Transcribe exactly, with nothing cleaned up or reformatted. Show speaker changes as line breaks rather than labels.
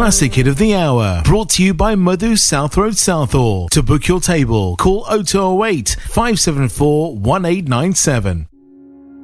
classic hit of the hour. Brought to you by Madhu South Road Southall. To book your table, call oh two oh eight, five seven four, one eight nine seven.